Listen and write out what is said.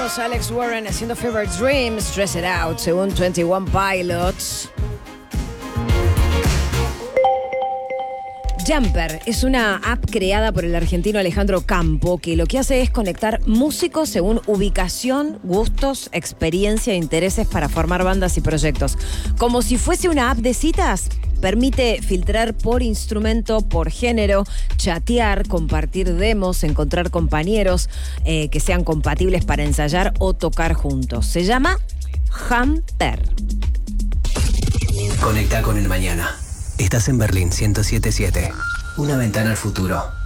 Tenemos a Alex Warren haciendo Favorite Dream, Stress It Out, según 21 Pilots. Jumper es una app creada por el argentino Alejandro Campo, que lo que hace es conectar músicos según ubicación, gustos, experiencia e intereses para formar bandas y proyectos. Como si fuese una app de citas, permite filtrar por instrumento, por género, chatear, compartir demos, encontrar compañeros que sean compatibles para ensayar o tocar juntos. Se llama Jumper. Conecta con el mañana. Estás en Berlín 107.7. Una ventana al futuro.